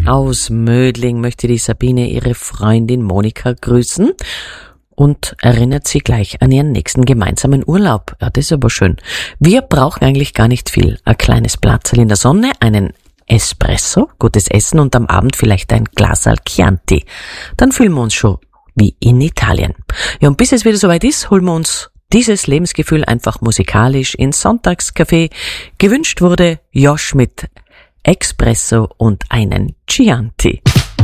Aus Mödling möchte die Sabine ihre Freundin Monika grüßen und erinnert sie gleich an ihren nächsten gemeinsamen Urlaub. Ja, das ist aber schön. Wir brauchen eigentlich gar nicht viel. Ein kleines Platzerl in der Sonne, einen Espresso, gutes Essen und am Abend vielleicht ein Glasal Chianti. Dann fühlen wir uns schon wie in Italien. Ja, und bis es wieder soweit ist, holen wir uns dieses Lebensgefühl einfach musikalisch ins Sonntagscafé. Gewünscht wurde Josh mit Espresso und einen Chianti.